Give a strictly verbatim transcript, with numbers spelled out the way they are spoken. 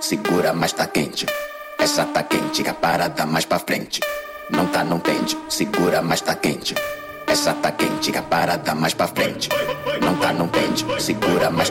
segura, mas tá quente. Essa tá quente, a parada mais pra frente. Não tá, não tende, segura, mas tá quente. Essa tá quente, a parada mais pra frente. Não tá, não tende, segura, mas